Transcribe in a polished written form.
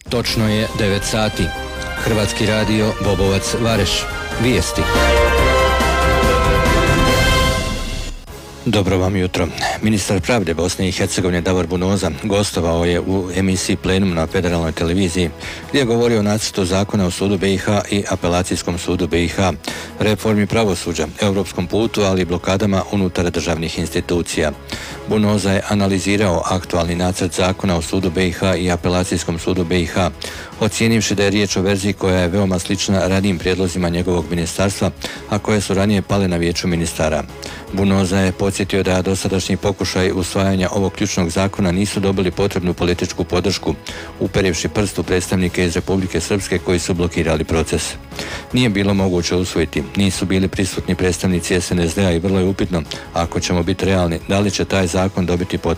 Točno je 9 sati. Hrvatski radio Bobovac Vareš. Vijesti. Dobro vam jutro. Ministar pravde Bosne i Hercegovine Davor Bunoza gostovao je u emisiji Plenum na federalnoj televiziji gdje je govorio o nacrtu zakona o sudu BiH i apelacijskom sudu BiH, reformi pravosuđa, europskom putu, ali i blokadama unutar državnih institucija. Bunoza je analizirao aktualni nacrt zakona o sudu BiH i apelacijskom sudu BiH, ocijenivši da je riječ o verziji koja je veoma slična ranijim prijedlozima njegovog ministarstva, a koje su ranije pale na vijeću ministara. Bunoza je podsjetio da dosadašnji pokušaj usvajanja ovog ključnog zakona nisu dobili potrebnu političku podršku, uperivši prst u predstavnike iz Republike Srpske koji su blokirali proces. Nije bilo moguće usvojiti, nisu bili prisutni predstavnici SNSD-a i vrlo je upitno, ako ćemo biti realni, da li će taj zakon dobiti potrebu